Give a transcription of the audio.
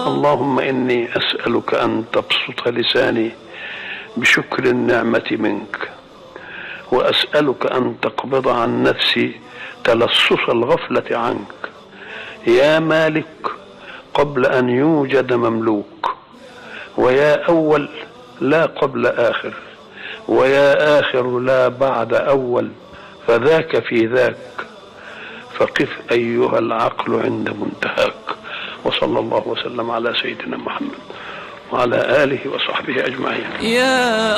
اللهم إني أسألك أن تبسط لساني بشكر النعمة منك، وأسألك أن تقبض عن نفسي تلصص الغفلة عنك، يا مالك قبل أن يوجد مملوك، ويا أول لا قبل آخر، ويا آخر لا بعد أول، فذاك في ذاك، فقف أيها العقل عند منتهاك. وصلى الله وسلم على سيدنا محمد وعلى آله وصحبه أجمعين.